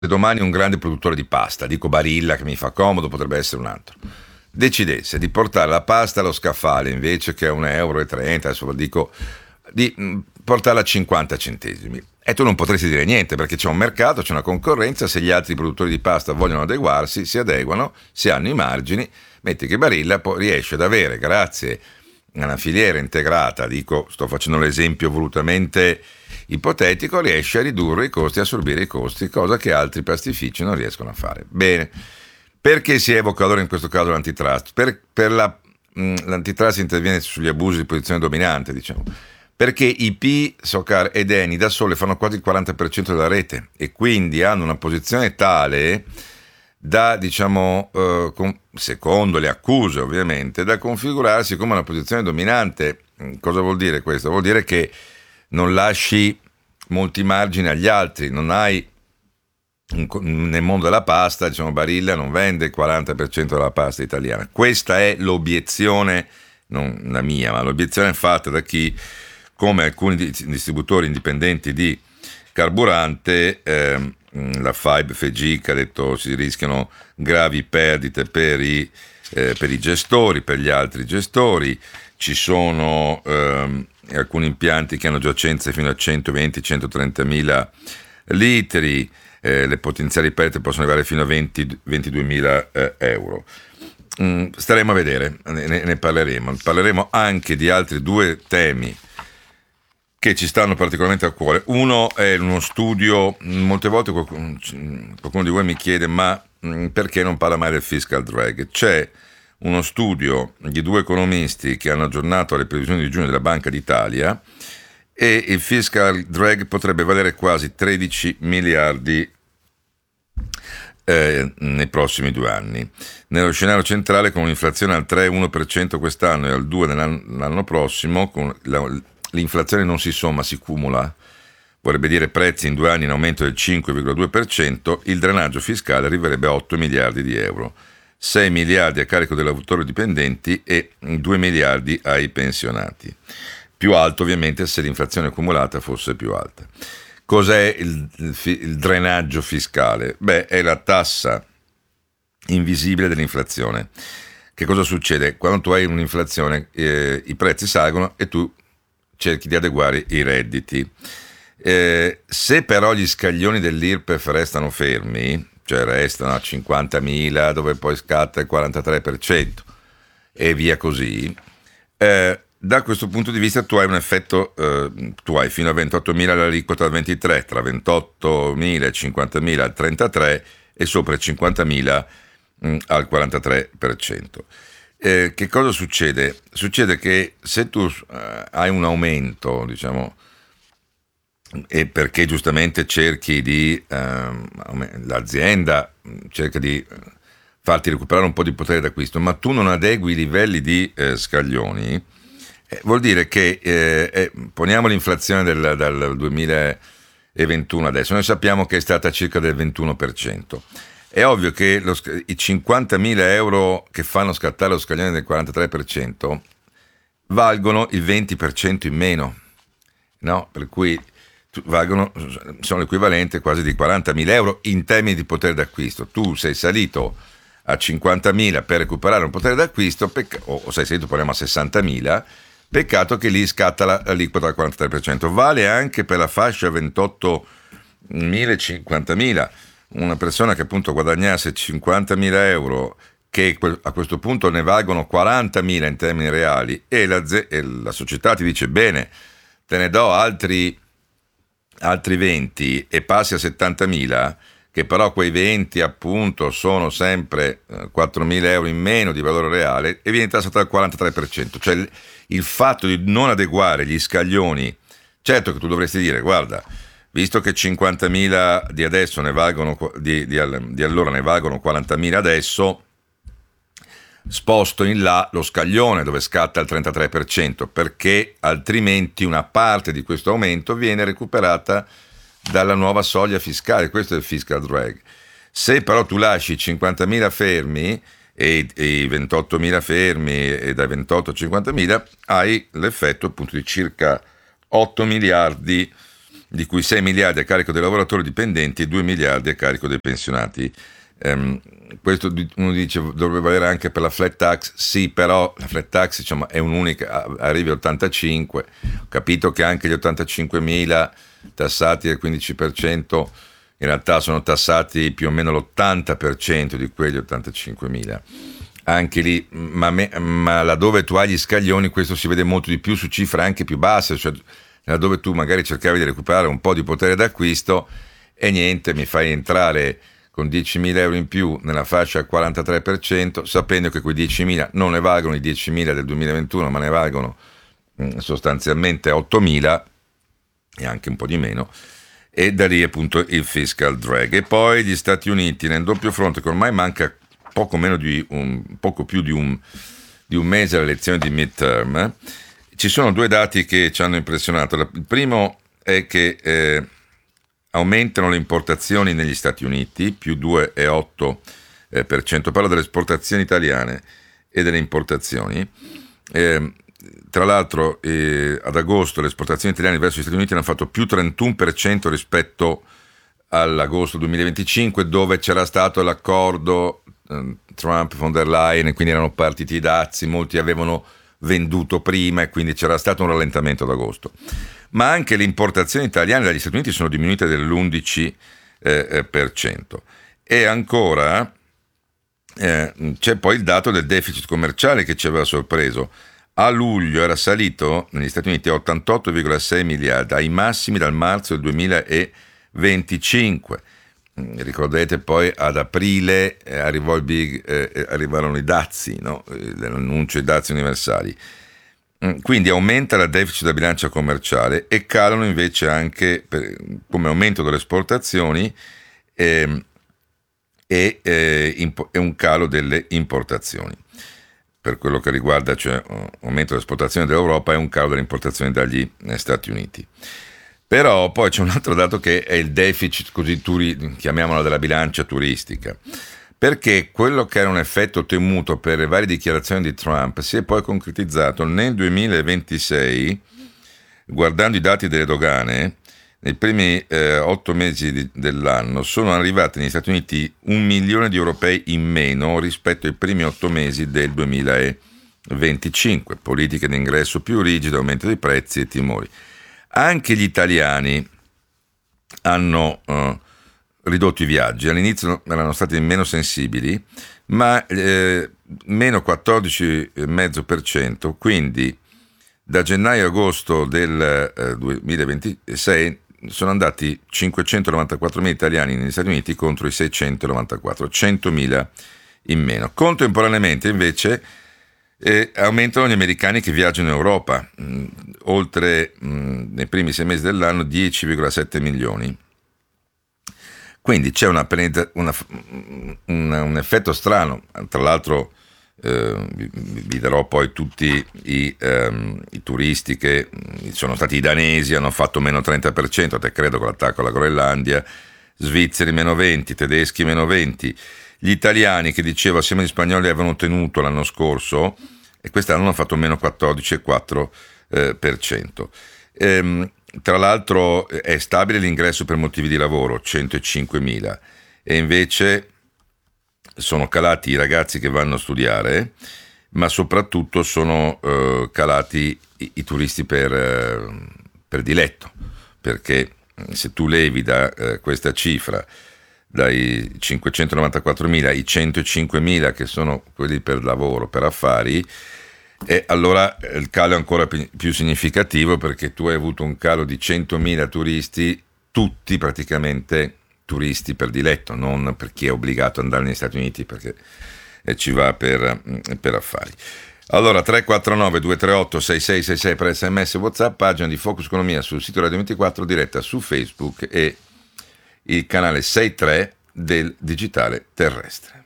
domani un grande produttore di pasta, dico Barilla che mi fa comodo, potrebbe essere un altro, decidesse di portare la pasta allo scaffale invece che a 1,30 euro, adesso dico, di portarla a 50 centesimi. E tu non potresti dire niente perché c'è un mercato, c'è una concorrenza, se gli altri produttori di pasta vogliono adeguarsi, si adeguano, si hanno i margini, metti che Barilla poi riesce ad avere, grazie a una filiera integrata, dico, sto facendo l'esempio volutamente ipotetico, riesce a ridurre i costi, a assorbire i costi, cosa che altri pastifici non riescono a fare. Bene, perché si evoca allora in questo caso l'antitrust? L'antitrust interviene sugli abusi di posizione dominante, diciamo, perché IP, Socar ed Eni da sole fanno quasi il 40% della rete e quindi hanno una posizione tale da, diciamo, secondo le accuse ovviamente, da configurarsi come una posizione dominante. Cosa vuol dire questo? Vuol dire che non lasci molti margini agli altri, non hai nel mondo della pasta, diciamo, Barilla non vende il 40% della pasta italiana. Questa è l'obiezione, non la mia, ma l'obiezione fatta da chi, come alcuni distributori indipendenti di carburante, la FIBE FEGIC ha detto si rischiano gravi perdite per i gestori, per gli altri gestori. Ci sono alcuni impianti che hanno giacenze fino a 120-130 mila litri, le potenziali perdite possono arrivare fino a 22 mila euro. Staremo a vedere, ne parleremo. Parleremo anche di altri due temi che ci stanno particolarmente a cuore. Uno è uno studio, molte volte qualcuno di voi mi chiede ma perché non parla mai del fiscal drag? C'è uno studio di due economisti che hanno aggiornato le previsioni di giugno della Banca d'Italia e il fiscal drag potrebbe valere quasi 13 miliardi nei prossimi 2 anni. Nello scenario centrale, con un'inflazione al 3,1% quest'anno e al 2% l'anno prossimo, con l'inflazione non si somma, si cumula, vorrebbe dire prezzi in 2 anni in aumento del 5,2%, il drenaggio fiscale arriverebbe a 8 miliardi di euro, 6 miliardi a carico dei lavoratori dipendenti e 2 miliardi ai pensionati. Più alto ovviamente se l'inflazione accumulata fosse più alta. Cos'è il drenaggio fiscale? Beh, è la tassa invisibile dell'inflazione. Che cosa succede? Quando tu hai un'inflazione, i prezzi salgono e tu cerchi di adeguare i redditi. Se però gli scaglioni dell'IRPEF restano fermi, cioè restano a 50.000 dove poi scatta il 43% e via così, da questo punto di vista tu hai un effetto, tu hai fino a 28.000 l'aliquota al 23, tra 28.000 e 50.000 al 33 e sopra i 50.000 al 43%. Che cosa succede? Succede che se tu hai un aumento, diciamo, e perché giustamente cerchi di, l'azienda cerca di farti recuperare un po' di potere d'acquisto, ma tu non adegui i livelli di scaglioni, vuol dire che, poniamo l'inflazione dal 2021 adesso, noi sappiamo che è stata circa del 21%. È ovvio che i 50.000 euro che fanno scattare lo scaglione del 43% valgono il 20% in meno, no? Per cui sono l'equivalente quasi di 40.000 euro in termini di potere d'acquisto. Tu sei salito a 50.000 per recuperare un potere d'acquisto, o sei salito, parliamo a 60.000, peccato che lì scatta l'aliquota al 43%. Vale anche per la fascia 28.000 e 50.000. Una persona che appunto guadagnasse 50.000 euro, che a questo punto ne valgono 40.000 in termini reali, e la società ti dice bene, te ne do altri 20 e passi a 70.000, che però quei 20 appunto sono sempre 4.000 euro in meno di valore reale e viene tassato al 43%. Cioè il fatto di non adeguare gli scaglioni, certo che tu dovresti dire guarda, visto che 50.000 di adesso ne valgono, di allora ne valgono 40.000 adesso, sposto in là lo scaglione dove scatta il 33%, perché altrimenti una parte di questo aumento viene recuperata dalla nuova soglia fiscale. Questo è il fiscal drag. Se però tu lasci 50.000 fermi e i 28.000 fermi e dai 28 a 50.000, hai l'effetto appunto di circa 8 miliardi di cui 6 miliardi a carico dei lavoratori dipendenti e 2 miliardi a carico dei pensionati. Questo uno dice dovrebbe valere anche per la flat tax, sì, però la flat tax diciamo, è un'unica, arrivi a 85, ho capito che anche gli 85.000 tassati al 15% in realtà sono tassati più o meno l'80% di quegli 85.000, anche lì, ma laddove tu hai gli scaglioni questo si vede molto di più su cifre anche più basse, cioè laddove tu magari cercavi di recuperare un po' di potere d'acquisto e niente, mi fai entrare con 10.000 euro in più nella fascia al 43%, sapendo che quei 10.000 non ne valgono i 10.000 del 2021, ma ne valgono sostanzialmente 8.000 e anche un po' di meno, e da lì appunto il fiscal drag. E poi gli Stati Uniti nel doppio fronte, che ormai manca poco più di un mese alle elezioni di midterm. Ci sono due dati che ci hanno impressionato. Il primo è che aumentano le importazioni negli Stati Uniti, più 2,8%. Parlo delle esportazioni italiane e delle importazioni. Tra l'altro ad agosto le esportazioni italiane verso gli Stati Uniti hanno fatto più 31% rispetto all'agosto 2025, dove c'era stato l'accordo Trump-von der Leyen e quindi erano partiti i dazi, molti avevano venduto prima e quindi c'era stato un rallentamento ad agosto. Ma anche le importazioni italiane dagli Stati Uniti sono diminuite dell'11%. E ancora c'è poi il dato del deficit commerciale che ci aveva sorpreso. A luglio era salito negli Stati Uniti a 88,6 miliardi, ai massimi dal marzo del 2025. Ricordate poi ad aprile arrivarono i dazi, no? L'annuncio dei dazi universali. Quindi aumenta il deficit da bilancia commerciale e calano invece anche come aumento delle esportazioni e un calo delle importazioni. Per quello che riguarda, cioè aumento dell'esportazione dell'Europa e un calo delle importazioni dagli Stati Uniti. Però poi c'è un altro dato che è il deficit, così chiamiamolo, della bilancia turistica, perché quello che era un effetto temuto per le varie dichiarazioni di Trump si è poi concretizzato nel 2026, guardando i dati delle dogane. Nei primi 8 mesi dell'anno sono arrivati negli Stati Uniti 1 milione di europei in meno rispetto ai primi 8 mesi del 2025, politiche di ingresso più rigide, aumento dei prezzi e timori. Anche gli italiani hanno ridotto i viaggi, all'inizio erano stati meno sensibili, ma meno 14,5%, quindi da gennaio a agosto del 2026 sono andati 594.000 italiani negli Stati Uniti contro i 694, 100.000 in meno. Contemporaneamente invece aumentano gli americani che viaggiano in Europa, oltre nei primi 6 mesi dell'anno 10,7 milioni. Quindi c'è un effetto strano. Tra l'altro vi darò poi tutti i turisti che sono stati i danesi, hanno fatto meno 30%, te credo, con l'attacco alla Groenlandia, svizzeri meno 20, tedeschi meno 20, gli italiani che dicevo assieme agli spagnoli avevano tenuto l'anno scorso e quest'anno hanno fatto meno 14,4%. Tra l'altro è stabile l'ingresso per motivi di lavoro, 105.000, e invece sono calati i ragazzi che vanno a studiare, ma soprattutto sono calati i turisti per diletto, perché se tu levi da questa cifra, dai 594.000 ai 105.000 che sono quelli per lavoro, per affari, e allora il calo è ancora più significativo, perché tu hai avuto un calo di 100.000 turisti, tutti praticamente turisti per diletto, non per chi è obbligato ad andare negli Stati Uniti perché ci va per affari. Allora 349-238-6666 per SMS e WhatsApp, pagina di Focus Economia sul sito Radio 24, diretta su Facebook e il canale 63 del Digitale Terrestre.